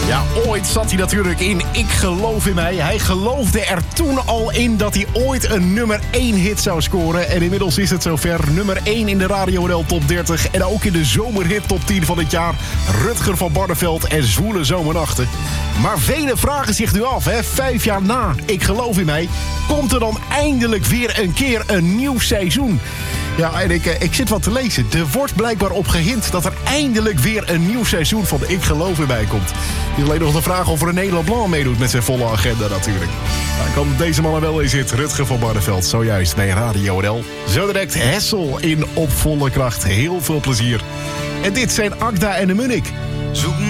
Ja, ooit zat hij natuurlijk in Ik geloof in mij. Hij geloofde er toen al in dat hij ooit een nummer 1 hit zou scoren. En inmiddels is het zover. Nummer 1 in de Radio NL Top 30. En ook in de zomerhit Top 10 van dit jaar. Rutger van Barneveld en Zwoele Zomernachten. Maar velen vragen zich nu af, 5 jaar na Ik geloof in mij. Komt er dan eindelijk weer een keer een nieuw seizoen? Ja, en ik zit wat te lezen. Er wordt blijkbaar op gehind dat er eindelijk weer een nieuw seizoen van Ik geloof in mij komt. Het is alleen nog de vraag of er een Nederland Blanc meedoet met zijn volle agenda natuurlijk. Nou, kan deze man er wel in zitten. Rutger van Barneveld, zojuist bij Radio NL. Zo direct Hessel in Op Volle Kracht. Heel veel plezier. En dit zijn Agda en de Munnik. Zoek